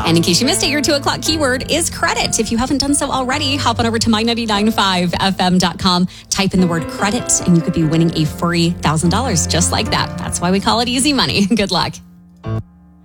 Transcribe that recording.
And in case you missed it, your 2 o'clock keyword is credit. If you haven't done so already, hop on over to my995fm.com, type in the word credit, and you could be winning a free $1,000 just like that. That's why we call it easy money. Good luck.